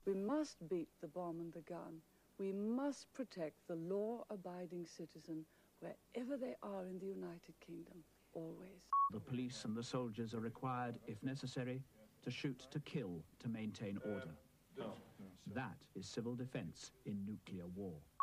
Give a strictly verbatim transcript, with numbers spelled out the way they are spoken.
We must beat the bomb and the gun. We must protect the law-abiding citizen wherever they are in the United Kingdom, always. The police and the soldiers are required, if necessary, to shoot to kill to maintain order. That is civil defence in nuclear war.